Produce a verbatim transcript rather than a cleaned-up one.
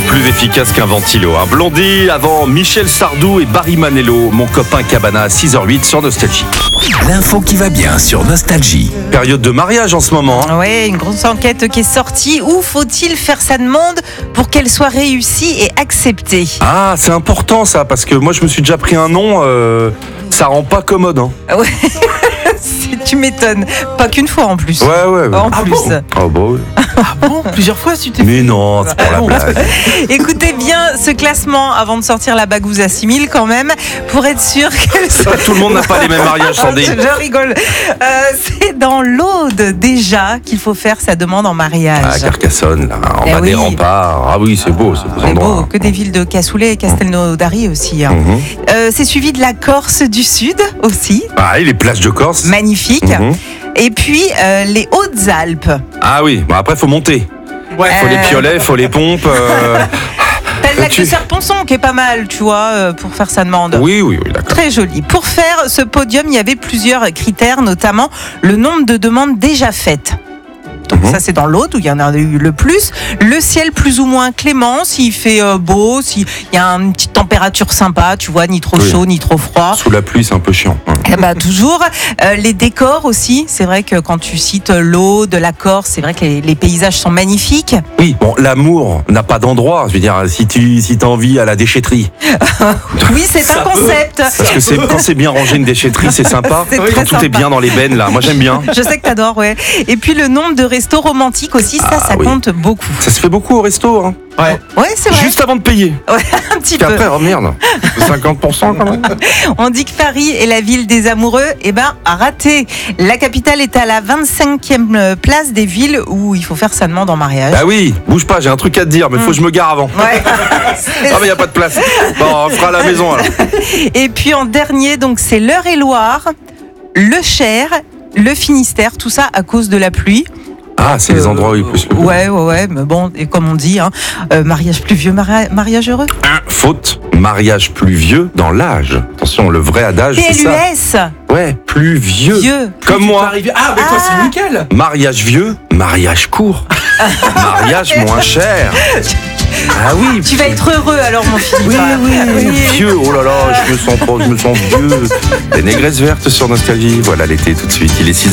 plus efficace qu'un ventilo. Hein. Blondie avant Michel Sardou et Barry Manilow, Mon copain Cabana à six heures huit sur Nostalgie. L'info qui va bien sur Nostalgie. Période de mariage en ce moment. Hein. Oui, une grosse enquête qui est sortie. Où faut-il faire sa demande pour qu'elle soit réussie et acceptée? Ah, c'est important ça, parce que moi je me suis déjà pris un nom, euh, ça rend pas commode. Hein. Ouais. Tu m'étonnes. Pas qu'une fois en plus. Ouais, ouais. ouais. En Ah plus. bon oh, bah, oui. Ah bon? Plusieurs fois, tu t'es Mais non, c'est pour la blague. Écoutez bien ce classement avant de sortir la bagouze à six mille quand même, pour être sûr que... C'est pas tout le monde n'a pas les mêmes mariages, Sandy. Je rigole. Euh, c'est dans l'Aude déjà qu'il faut faire sa demande en mariage. Ah, Carcassonne, là, en Eh bas des oui. remparts. Ah oui, c'est beau, c'est beau C'est endroit. beau, que des villes de Cassoulet et Castelnaudary aussi. hein. Mhm. Euh, c'est suivi de la Corse du Sud aussi, Ah, et les plages de Corse. magnifique. Mhm. Et puis euh, les Hautes-Alpes. Ah oui, bon, après faut monter. Ouais, Faut Euh, les piolets, faut les pompes. euh, T'as le lac tu- de Serponçon qui est pas mal, tu vois, euh, pour faire sa demande. Oui, oui, oui, d'accord. Très joli. Pour faire ce podium, il y avait plusieurs critères, notamment le nombre de demandes déjà faites. Donc Mhm. ça c'est dans l'Aude où il y en a eu le plus. Le ciel plus ou moins clément, s'il fait euh, beau, s'il y a une petite température sympa, tu vois, ni trop Oui. chaud, ni trop froid. Sous la pluie, c'est un peu chiant. hein. Eh ben, toujours. Euh, les décors aussi, c'est vrai que quand tu cites l'Aude, la Corse, c'est vrai que les, les paysages sont magnifiques. Oui, bon, l'amour n'a pas d'endroit. Je veux dire, si tu si t'as envie à la déchetterie. Oui, c'est un concept. Parce que c'est, quand c'est bien rangé une déchetterie, c'est sympa. C'est Quand très tout sympa. est bien dans les bennes, là. Moi, j'aime bien. Je sais que t'adores, ouais. Et puis le nombre de restos romantiques aussi, ça, Ah, ça oui. compte beaucoup. Ça se fait beaucoup au resto, hein. ouais. Ouais, c'est vrai. Juste avant de payer. Ouais, un petit Puis peu. après, oh merde, cinquante pour cent quand même. On dit que Paris est la ville des amoureux. Eh ben, raté. La capitale est à la vingt-cinquième place des villes où il faut faire sa demande en mariage. Bah oui, bouge pas, j'ai un truc à te dire, mais faut que je me gare avant. Ouais. Ah, mais y a pas de place. Bon, on fera à la maison alors. Et puis en dernier, donc c'est l'Eure-et-Loire, le Cher, le Finistère, tout ça à cause de la pluie. Ah, c'est les Euh, endroits où il peut se. Ouais, ouais, ouais, mais bon, et comme on dit, hein, euh, mariage pluvieux, mari- mariage heureux. Un, faute, mariage plus vieux dans l'âge. Attention, le vrai adage, c'est ça. P L U S, Ouais, plus vieux. vieux. Comme moi. Arrivé... Ah, mais toi, Ah. c'est nickel. Mariage vieux, mariage court. Mariage moins cher. Ah oui. Tu vas être heureux alors, mon fils. Oui, oui, vieux. Oh là là, je me sens, pas- je me sens vieux. Les négresses vertes sur Nostalgie. Voilà l'été tout de suite. Il est six